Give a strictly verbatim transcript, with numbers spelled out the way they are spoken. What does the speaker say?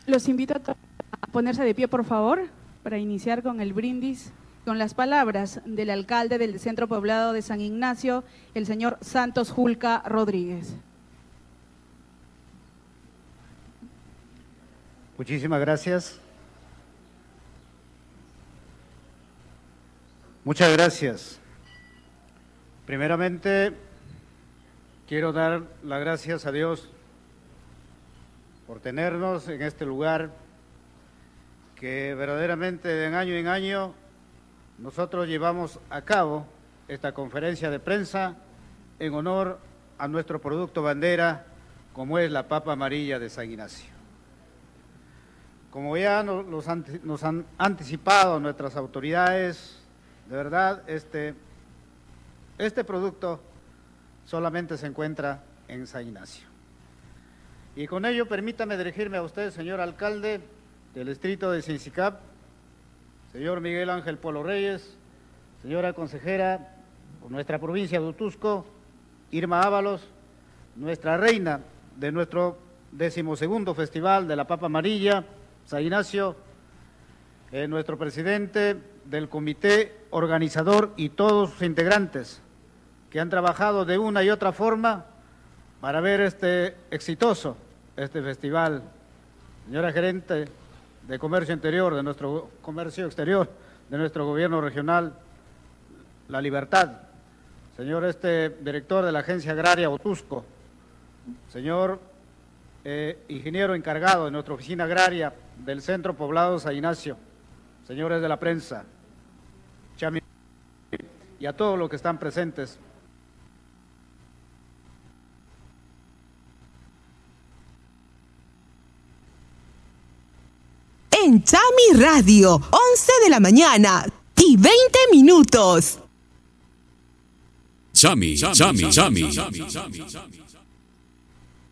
Los invito a, a ponerse de pie, por favor, para iniciar con el brindis, con las palabras del alcalde del Centro Poblado de San Ignacio, el señor Santos Julca Rodríguez. Muchísimas gracias. Muchas gracias. Primeramente, quiero dar las gracias a Dios por tenernos en este lugar que verdaderamente de año en año nosotros llevamos a cabo esta conferencia de prensa en honor a nuestro producto bandera, como es la papa amarilla de San Ignacio. Como ya nos, nos han anticipado nuestras autoridades, de verdad, este, este producto solamente se encuentra en San Ignacio. Y con ello, permítame dirigirme a usted, señor alcalde del distrito de Sincicap, señor Miguel Ángel Polo Reyes, señora consejera por nuestra provincia de Utusco, Irma Ábalos, nuestra reina de nuestro decimosegundo Festival de la Papa Amarilla, San Ignacio, eh, nuestro presidente del comité organizador y todos sus integrantes que han trabajado de una y otra forma para ver este exitoso, este festival. Señora gerente de Comercio Interior, de nuestro Comercio Exterior, de nuestro gobierno regional, La Libertad, señor este director de la Agencia Agraria Utusco, señor eh, ingeniero encargado de nuestra oficina agraria del Centro Poblado San Ignacio, señores de la prensa, Chami, y a todos los que están presentes. En Chami Radio, once de la mañana y veinte minutos. Chami, Chami, Chami, Chami, Chami, Chami.